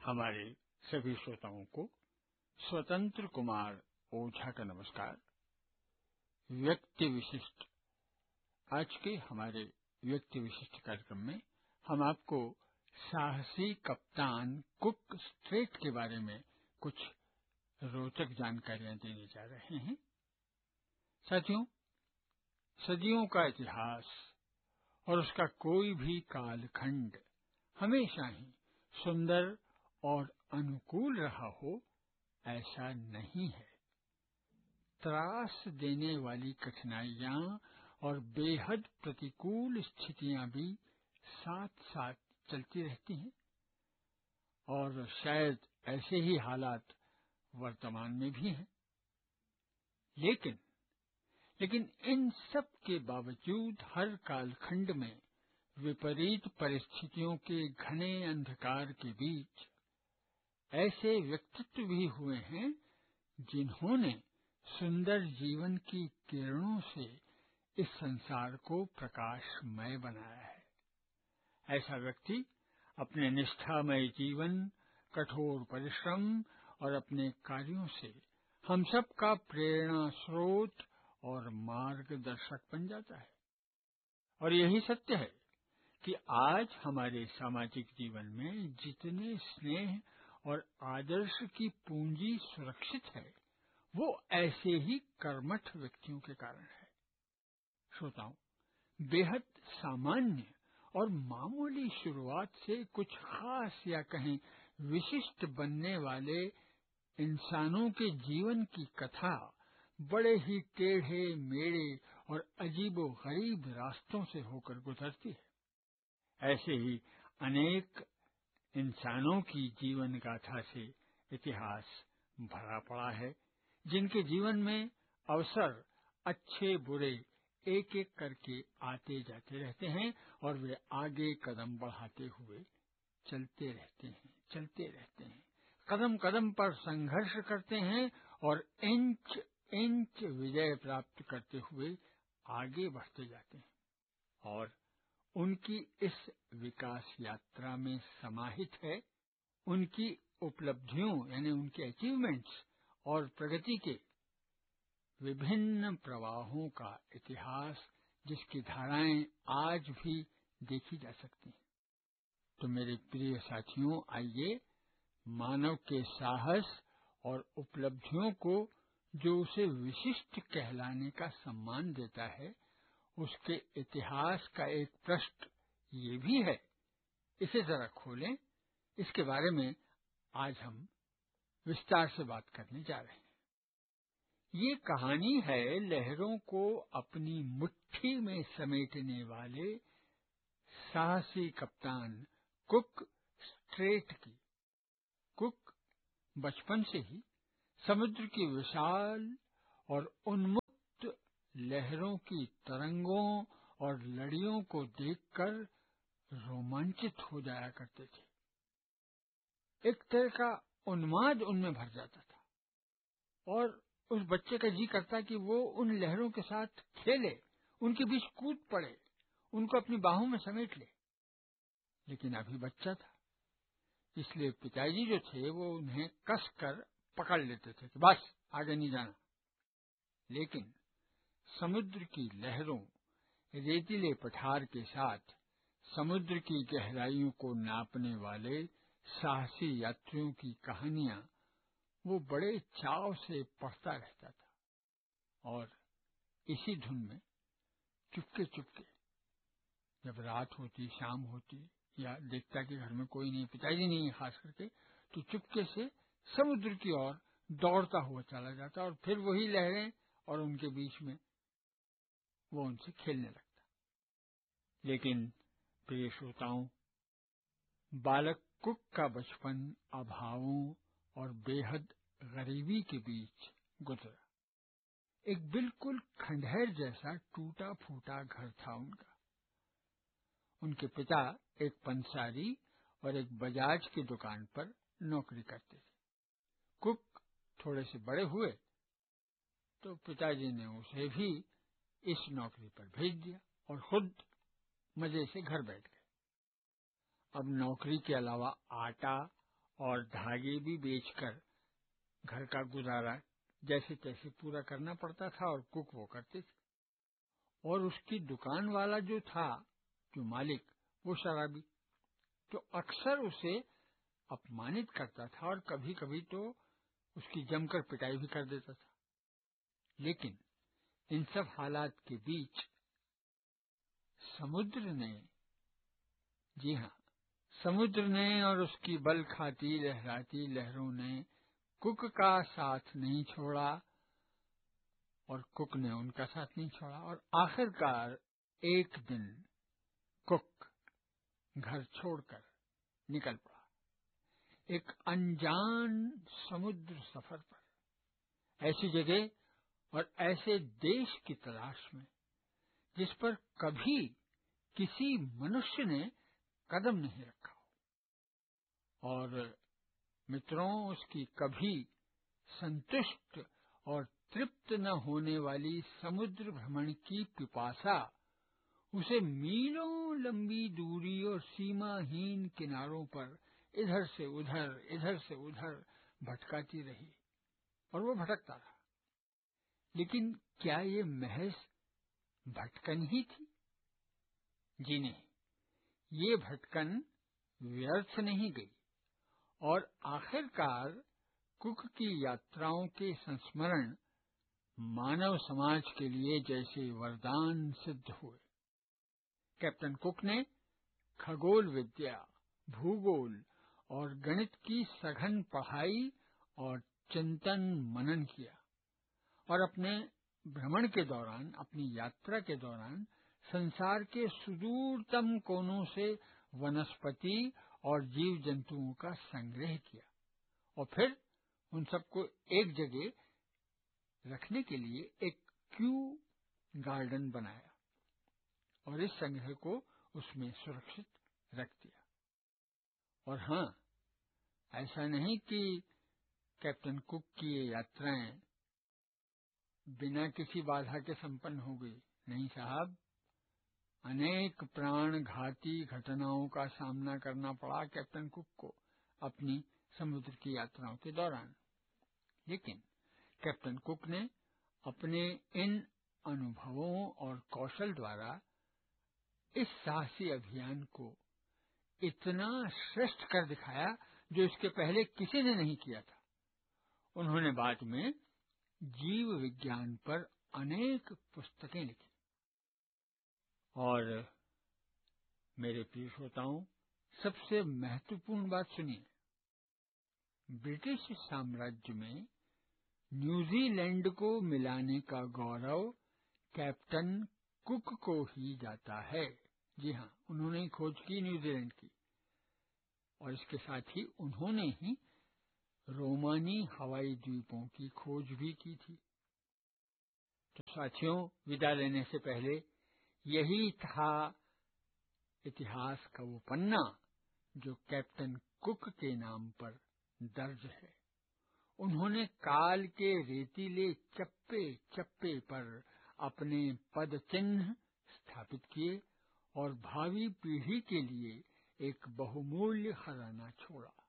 हमारे सभी श्रोताओं को स्वतंत्र कुमार ओझा का नमस्कार। व्यक्ति विशिष्ट, आज के हमारे व्यक्ति विशिष्ट कार्यक्रम में हम आपको साहसी कप्तान कुक स्ट्रेट के बारे में कुछ रोचक जानकारियां देने जा रहे हैं। साथियों, सदियों का इतिहास और उसका कोई भी कालखंड हमेशा ही सुंदर और अनुकूल रहा हो, ऐसा नहीं है। त्रास देने वाली कठिनाइयां और बेहद प्रतिकूल स्थितियां भी साथ साथ चलती रहती हैं और शायद ऐसे ही हालात वर्तमान में भी हैं। लेकिन इन सब के बावजूद हर कालखंड में विपरीत परिस्थितियों के घने अंधकार के बीच ऐसे व्यक्तित्व भी हुए हैं जिन्होंने सुंदर जीवन की किरणों से इस संसार को प्रकाशमय बनाया है। ऐसा व्यक्ति अपने निष्ठामय जीवन, कठोर परिश्रम और अपने कार्यों से हम सब का प्रेरणा स्रोत और मार्गदर्शक बन जाता है। और यही सत्य है कि आज हमारे सामाजिक जीवन में जितने स्नेह और आदर्श की पूंजी सुरक्षित है, वो ऐसे ही कर्मठ व्यक्तियों के कारण है। श्रोताओं, बेहद सामान्य और मामूली शुरुआत से कुछ खास या कहें विशिष्ट बनने वाले इंसानों के जीवन की कथा बड़े ही टेढ़े मेढ़े और अजीबोगरीब रास्तों से होकर गुजरती है। ऐसे ही अनेक इंसानों की जीवन गाथा से इतिहास भरा पड़ा है, जिनके जीवन में अवसर अच्छे बुरे एक एक करके आते जाते रहते हैं और वे आगे कदम बढ़ाते हुए चलते रहते हैं, कदम कदम पर संघर्ष करते हैं और इंच इंच विजय प्राप्त करते हुए आगे बढ़ते जाते हैं। और उनकी इस विकास यात्रा में समाहित है उनकी उपलब्धियों यानी उनके अचीवमेंट्स और प्रगति के विभिन्न प्रवाहों का इतिहास, जिसकी धाराएं आज भी देखी जा सकती हैं। तो मेरे प्रिय साथियों, आइए मानव के साहस और उपलब्धियों को, जो उसे विशिष्ट कहलाने का सम्मान देता है, उसके इतिहास का एक पृष्ठ ये भी है, इसे जरा खोलें। इसके बारे में आज हम विस्तार से बात करने जा रहे हैं। ये कहानी है लहरों को अपनी मुट्ठी में समेटने वाले साहसी कप्तान कुक स्ट्रेट की। कुक बचपन से ही समुद्र की विशाल और उन्मुक्त लहरों की तरंगों और लड़ियों को देखकर रोमांचित हो जाया करते थे। एक तरह का उन्माद उनमें भर जाता था और उस बच्चे का जी करता कि वो उन लहरों के साथ खेले, उनके बीच कूद पड़े, उनको अपनी बाहों में समेट ले। लेकिन अभी बच्चा था, इसलिए पिताजी जो थे वो उन्हें कसकर पकड़ लेते थे कि बस आगे नहीं जाना। लेकिन समुद्र की लहरों, रेतीले पठार के साथ समुद्र की गहराइयों को नापने वाले साहसी यात्रियों की कहानियां वो बड़े चाव से पढ़ता रहता था। और इसी धुन में चुपके चुपके जब रात होती, शाम होती, या देखता कि घर में कोई नहीं, पिताजी नहीं है खास करके, तो चुपके से समुद्र की ओर दौड़ता हुआ चला जाता और फिर वही लहरें और उनके बीच में वो उनसे खेलने लगता। लेकिन प्रिय श्रोताओं, बालक कुक का बचपन अभावों और बेहद गरीबी के बीच गुजरा। एक बिल्कुल खंडहर जैसा टूटा फूटा घर था उनका। उनके पिता एक पंसारी और एक बजाज की दुकान पर नौकरी करते थे। कुक थोड़े से बड़े हुए तो पिताजी ने उसे भी इस नौकरी पर भेज दिया और खुद मजे से घर बैठ गए। अब नौकरी के अलावा आटा और धागे भी बेचकर घर का गुजारा जैसे तैसे पूरा करना पड़ता था, और कुक वो करते थे। और उसकी दुकान वाला जो था, जो मालिक, वो शराबी, तो अक्सर उसे अपमानित करता था और कभी कभी तो उसकी जमकर पिटाई भी कर देता था। लेकिन इन सब हालात के बीच समुद्र ने, जी हाँ, समुद्र ने और उसकी बल खाती लहराती लहरों ने कुक का साथ नहीं छोड़ा और कुक ने उनका साथ नहीं छोड़ा। और आखिरकार एक दिन कुक घर छोड़कर निकल पड़ा एक अनजान समुद्र सफर पर, ऐसी जगह और ऐसे देश की तलाश में जिस पर कभी किसी मनुष्य ने कदम नहीं रखा हो। और मित्रों, उसकी कभी संतुष्ट और तृप्त न होने वाली समुद्र भ्रमण की पिपासा उसे मीलों लंबी दूरी और सीमाहीन किनारों पर इधर से उधर भटकाती रही, और वो भटकता रहा। लेकिन क्या ये महज भटकन ही थी? जी नहीं, ये भटकन व्यर्थ नहीं गई, और आखिरकार कुक की यात्राओं के संस्मरण मानव समाज के लिए जैसे वरदान सिद्ध हुए। कैप्टन कुक ने खगोल विद्या, भूगोल और गणित की सघन पढ़ाई और चिंतन मनन किया, और अपने भ्रमण के दौरान, अपनी यात्रा के दौरान संसार के सुदूरतम कोनों से वनस्पति और जीव जंतुओं का संग्रह किया, और फिर उन सबको एक जगह रखने के लिए एक क्यू गार्डन बनाया और इस संग्रह को उसमें सुरक्षित रख दिया। और हाँ, ऐसा नहीं कि कैप्टन कुक की ये यात्राएं बिना किसी बाधा के संपन्न हो गई। नहीं साहब, अनेक प्राणघाती घटनाओं का सामना करना पड़ा कैप्टन कुक को अपनी समुद्र की यात्राओं के दौरान। लेकिन कैप्टन कुक ने अपने इन अनुभवों और कौशल द्वारा इस साहसी अभियान को इतना श्रेष्ठ कर दिखाया जो इसके पहले किसी ने नहीं किया था। उन्होंने बाद में जीव विज्ञान पर अनेक पुस्तकें लिखी। और मेरे प्रिय श्रोताओं, सबसे महत्वपूर्ण बात सुनिए, ब्रिटिश साम्राज्य में न्यूजीलैंड को मिलाने का गौरव कैप्टन कुक को ही जाता है। जी हाँ, उन्होंने खोज की न्यूजीलैंड की, और इसके साथ ही उन्होंने ही रोमानी हवाई द्वीपों की खोज भी की थी। तो साथियों, विदा लेने से पहले यही था इतिहास का वो पन्ना जो कैप्टन कुक के नाम पर दर्ज है। उन्होंने काल के रेतीले चप्पे चप्पे पर अपने पद चिन्ह स्थापित किए और भावी पीढ़ी के लिए एक बहुमूल्य खजाना छोड़ा।